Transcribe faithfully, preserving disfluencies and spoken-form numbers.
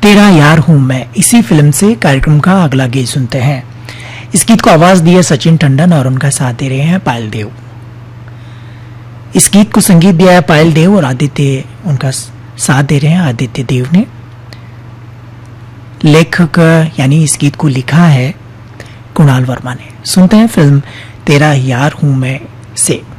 तेरा यार हूं मैं, इसी फिल्म से कार्यक्रम का अगला गीत सुनते हैं। इस गीत को आवाज दी है सचिन टंडन और उनका साथ दे रहे हैं पायल देव। इस गीत को संगीत दिया है पायल देव और आदित्य उनका साथ दे रहे हैं आदित्य देव ने। लेखक यानी इस गीत को लिखा है कुणाल वर्मा ने। सुनते हैं फिल्म तेरा यार हूं मैं से।